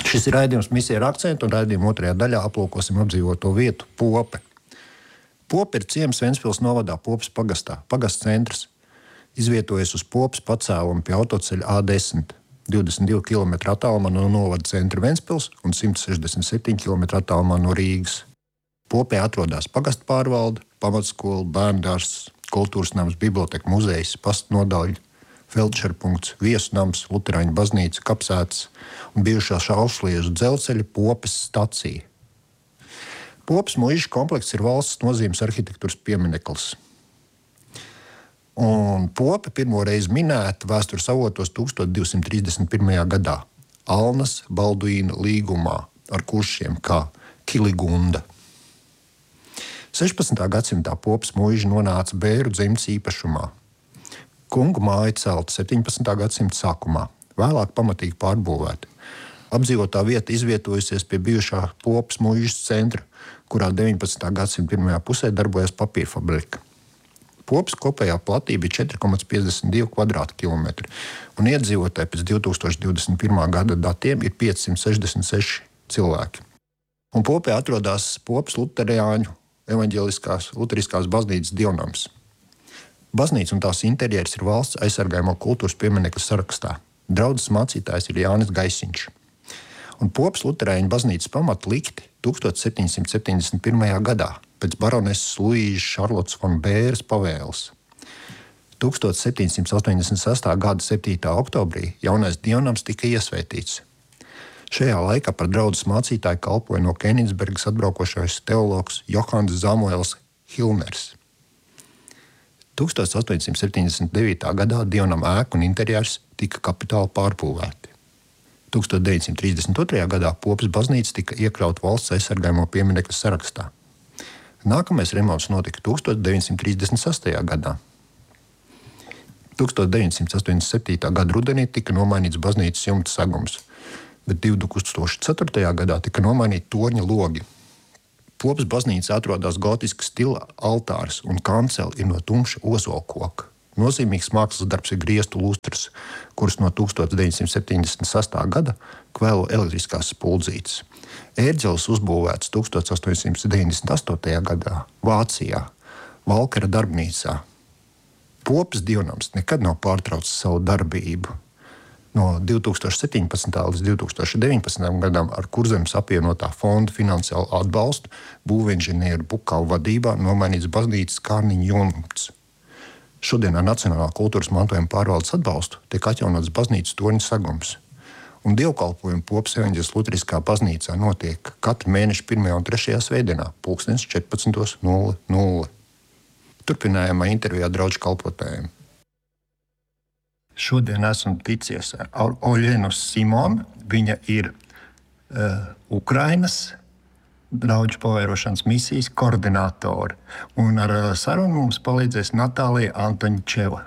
Šis ir raidījums Misija ar akcentu, un raidījuma otrajā daļā aplūkosim apdzīvoto vietu Pope. Pope ir ciems Ventspils novadā Popes pagastā, pagasts centrs. Izvietojies uz Popes pacēluma pie autoceļa A10, 22 km attālumā no novada centra Ventspils un 167 km attālumā no Rīgas. Popē atrodas pagasta pārvalde, pamatskola, bērndārzs, kultūras nams, biblioteka, muzejs, pasta nodaļa, feldšerpunkts, viesu nams, luterāņu baznīca, kapsētas un bijušā Šaušliežu dzelzceļa Popes stacija. Popes muižu komplekss ir valsts nozīmes arhitektūras piemineklis. Un Pope pirmo reizi minēta vēstures avotos 1231. gadā Alnas Balduīna līgumā ar kuršiem kā Kiligunda. 16. gadsimtā Popes muiža nonāca Bēru dzimtes īpašumā. Kungu māja celta 17. gadsimta sākumā, vēlāk pamatīgi pārbūvēta. Apdzīvotā vieta izvietojusies pie bijušā Popes muižas centra, kurā 19. gadsimta pirmajā pusē darbojas papīra fabrika. Popes kopējā platība ir 4,52 kvadrātkilometri, un iedzīvotāji pēc 2021. gada datiem ir 566 cilvēki. Un Popē atrodas Popes luterāņu luteriskās baznīcas dievnams. Baznīca un tās interjers ir valsts aizsargājamo kultūras pieminekļu sarakstā. Draudzes mācītājs ir Jānis Gaisiņš. Un Popes luterāņu baznīcas pamatu likti 1771. gadā pēc baroneses Luīžas Šarlotes von Bēras pavēles. 1786. gada 7. oktobrī jaunais dievnams tika iesvētīts. Šajā laikā par draudzes mācītāju kalpoja no Kenigsbergas atbraukošais teologs Johans Samuels Hilners. 1879. gadā dievnama ēka un interjers tika kapitāli pārbūvēti. 1932. gadā Popes baznīca tika iekļauta valsts aizsargājamo pieminekļu sarakstā. Nākamais remonts notika 1936. gadā. 1987. gada rudenī tika nomainīts baznīcas jumta segums, bet 2004. gadā tika nomainīti torņa logi. Popes baznīca atrodas gotiska stila altārs un kanceli ir no tumša ozolkoka. Nozīmīgs mākslas darbs ir griestu lustras, kuras no 1976. gada kvēlo elektriskās spuldzītes. Ērģeles uzbūvēts 1898. gadā Vācijā, Valkera darbnīcā. Popes dievnams nekad nav pārtraucis savu darbību. No 2017. līdz 2019. gadam ar Kurzemes apvienotā fonda finansiālu atbalstu būvinženieru Bukavu vadībā nomainīts baznīcas kārniņu jumts. Šodien ar Nacionālā kultūras mantojuma pārvaldes atbalstu tiek atjaunots baznīcas torņa segums. Un dievkalpojumi Popes evaņģeļas luteriskā baznīcā notiek katru mēnešu 1. un 3. svētdienā, 14:00. Turpinājumā intervijā draugu kalpotājiem. Šodien esmu ticies ar Oļenu Simonu. Viņa ir Ukrainas draugu pavērošanas misijas koordinātore. Un ar sarunu mums palīdzēs Natālija Antoņčeva.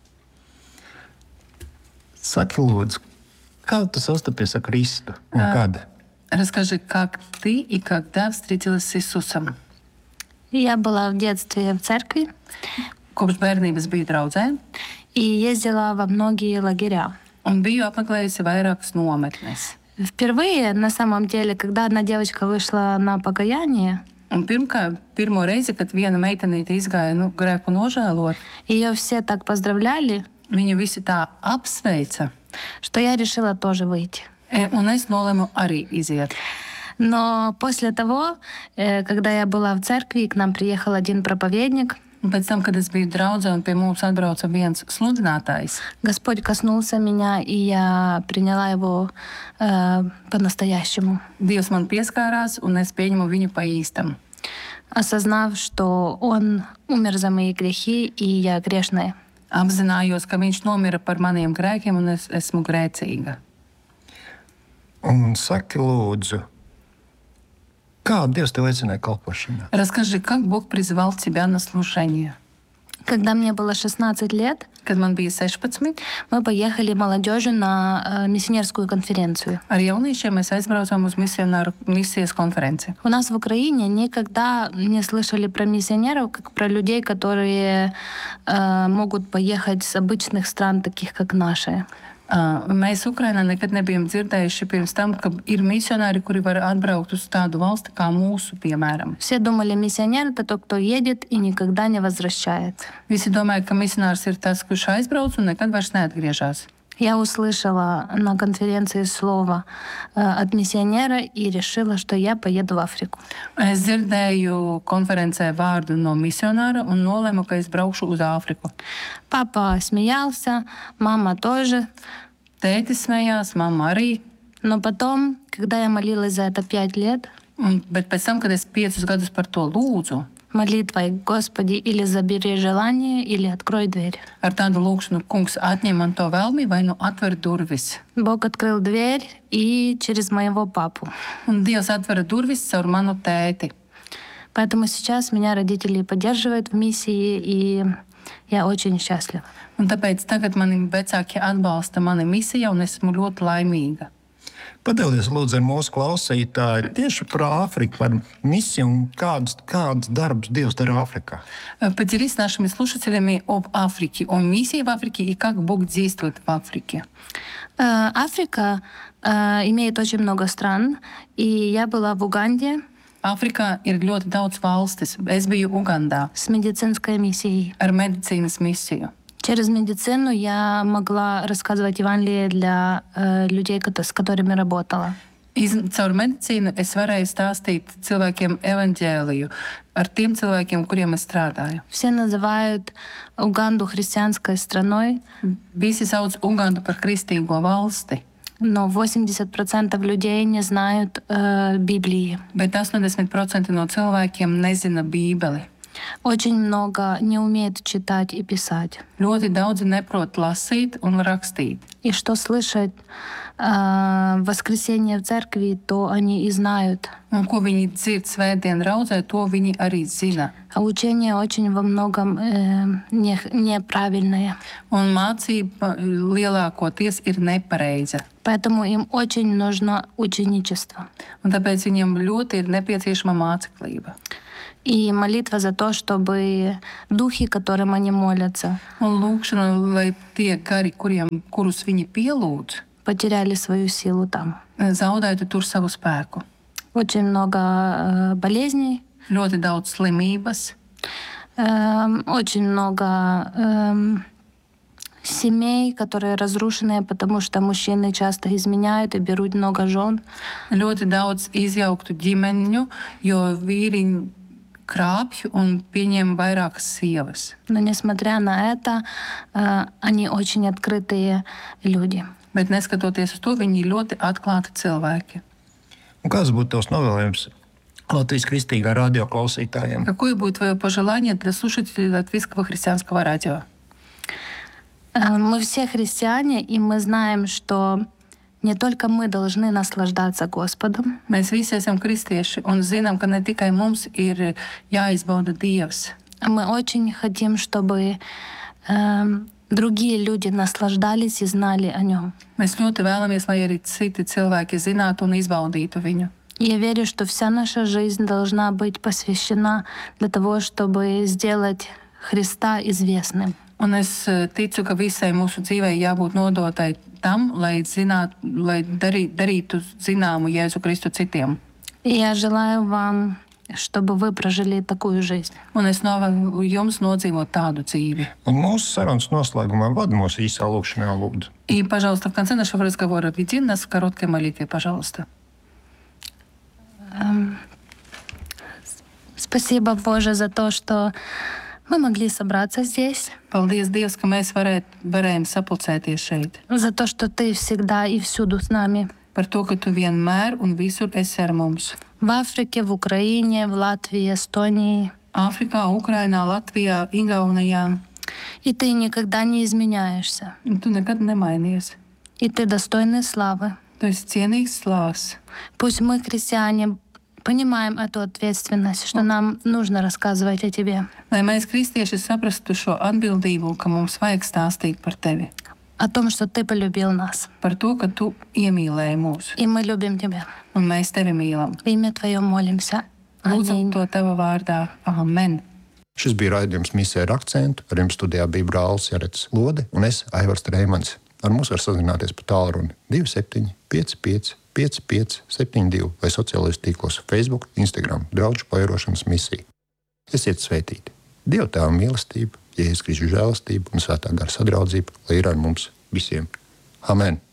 Saki, lūdzu, kā tu sastapies ar Kristu un kad? Расскажи, как ты и когда встретилась с Иисусом? Я была в детстве в церкви Kopš bērnības biju draudzē и ездила во многие лагеря. un biju apmeklējusi vairākas nometnes. Впервые, на самом деле, когда одна девочка вышла на покаяние, Un pirmo reizi, kad viena meitenīte izgāja grēku nožēlot, ее все так поздравляли, viņu visi tā apsveica, что я решила тоже выйти. un es nolēmu arī iziet. Но после того, когда я была в церкви, к нам приехал один проповедник, Un pēc tam, kad es biju draudzē un pie mums atbrauca viens sludinātājs, Господь коснулся меня, и я приняла его по-настоящему, Dievs man pieskārās un es pieņemu viņu pa īstam. осознав, что Он умер за мои грехи, и я грешная. Apzinājos, ka viņš nomira par maniem grēkiem un es esmu grēcīga. Un saki, lūdzu, kā Dievs tev aicināja kalpošanā? Расскажи, как Бог призвал тебя на служение? Когда мне было 16 лет, Kad man bija 16, мы поехали молодежью на миссионерскую конференцию. ar jauniešiem mēs aizbraucām uz misionāru misijas konferenci. У нас в Украине никогда не слышали про миссионеров, как про людей, которые могут поехать с обычных стран, таких как наши. Mēs Ukrainā nekad nebijām dzirdējuši pirms tam, ka ir misionāri, kuri var atbraukt uz tādu valsti kā mūsu, piemēram. Все думали, миссионер — это тот, кто едет и никогда не возвращается. Visi domāja, ka misionārs ir tas, kurš aizbrauc un nekad vairs neatgriežas. Я услышала на конференции слово от миссионера и решила, что я поеду в Африку. Es dzirdēju konferencē vārdu no misionāra un nolēmu, ka es braukšu uz Āfriku. Папа смеялся, мама тоже. Tētis smējās, mamma arī. Но потом, когда я молилась за это 5 лет, Bet pēc tam, kad es 5 gadus par to lūdzu, молитвой: Господи, или забери желание, или открой дверь. ar tādu lūgšanu, kungs, atņem man to vēlmi vai nu atver durvis. Бог открыл дверь и через моего папу. Un Dievs atvera durvis caur manu tēti. Поэтому сейчас меня родители поддерживают в миссии, и я очень счастлива. Un tāpēc tagad mani vecāki atbalsta mani misijā un esmu ļoti laimīga. Padalies lūdzu ar mūsu klausītāju tieši par Āfriku, par misiju un kādus darbus Dievs dara Āfrikā. Поделись с нашими слушателями об Африке, о миссии в Африке и как Бог действует в Африке. Африка имеет очень много стран, и я была в Уганде Āfrikā ir ļoti daudz valstis. Es biju Ugandā с медицинской миссией. ar medicīnas misiju. Через медицину я могла рассказывать Евангелие для людей, с которыми работала. Caur medicīnu es varēju stāstīt cilvēkiem evaņģēliju, ar tiem cilvēkiem, kuriem es strādāju. Все называют Уганду христианской страной, Visi sauc Ugandu par kristīgo valsti, но 80% людей не знают Библии. bet 80% no cilvēkiem nezina Bībeli. Очень много не умеют читать и писать. Ļoti daudzi neprot lasīt un rakstīt. И что слышат воскресенье в церкви, то они и знают. Un ko viņi dzird svētdien raudzē, to viņi arī zina. А учение очень во многом неправильное. Un mācība lielākoties ir nepareiza. Поэтому им очень нужно ученичество. Un tāpēc viņiem ļoti ir nepieciešama māceklība. И молитва за то, чтобы духи, которым они молятся, Un lūkšana, lai tie gari, kurus viņi pielūdz, потеряли свою силу там. zaudētu tur savu spēku. Очень много болезней, Ļoti daudz slimības, очень много семей, которые разрушены, потому что мужчины часто изменяют и берут много жен. ļoti daudz izjauktu ģimeņu, jo vīriņi krāpj un pieņem vairākas sievas. Но несмотря на это, они очень открытые люди. Bet neskatoties uz to, viņi ir ļoti atklāti cilvēki. Un kāds būtu tavs novēlējums Latvijas kristīgā radio klausītājiem? Какое будет твое пожелание для слушателей Латвийского христианского радио? Мы все христиане, и мы знаем, что не только мы должны наслаждаться Господом, Mēs visi esam kristieši un zinām, ka ne tikai mums ir jāizbauda Dievs. мы очень хотим, чтобы другие люди наслаждались и знали о Нем. Mēs ļoti vēlamies, lai arī citi cilvēki zinātu un izbaudītu viņu. Я верю, что вся наша жизнь должна быть посвящена для того, чтобы сделать Христа известным. Un es ticu, ka visai mūsu dzīvei jābūt nodotai tam, lai darītu zināmu Jēzu Kristu citiem. И я желаю вам, чтобы вы прожили такую жизнь. Un es novēlu jums nodzīvot tādu dzīvi. Un mūsu sarunas noslēgumā vada mūsu īsā lūkšanā lūdzu. И, пожалуйста, в конце нашего разговора веди нас в короткой молитве, пожалуйста. Спасибо, Боже, за то, что мы могли собраться здесь, Paldies, Dievs, ka mēs varējām sapulcēties šeit. за то, что Ты всегда и всюду с нами. Par to, ka tu vienmēr un visur esi ar mums. В Африке, в Украине, в Латвии, Эстонии. Āfrikā, Ukrainā, Latvijā, Igaunijā. И Ты никогда не изменяешься. Un tu nekad nemainies. И Ты достойный славы. Tu esi cienīgs slāvs. Пусть мы, христиане, понимаем эту ответственность, что нам нужно рассказывать о Тебе. Lai mēs, kristieši, saprastu šo atbildību, ka mums vajag stāstīt par tevi. О том, что Ты полюбил нас. Par to, ka tu iemīlēji mūs. И мы любим Тебя. Un mēs tevi mīlam. В имя Твое молимся. Lūdzam Аминь. to tava vārdā. Amen. Šis bija raidījums Misija ar akcentu. Ar jums studijā bija brālis Jarets Lode un es, Aivars Reimans. Ar mums var sazināties pa tālruni 27 55 55 72 vai sociālajos tīklos Facebook, Instagram, Draugu vairošanas misija. Esiet svētīti! Dieva Tēva mīlestība, Jēzus Kristus žēlastība un Svētā gara sadraudzība, lai ir ar mums visiem. Amen!